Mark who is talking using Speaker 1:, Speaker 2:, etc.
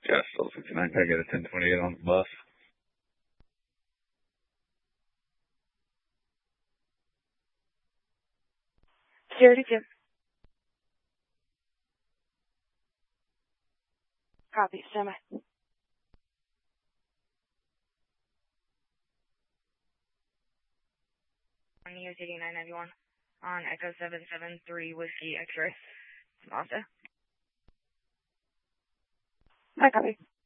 Speaker 1: Yeah, still 69. Can I get a 1028 on the bus?
Speaker 2: Security 2. Copy. Stand by. On US 8991 on Echo 773 Whiskey X-ray. Mazda. I copy.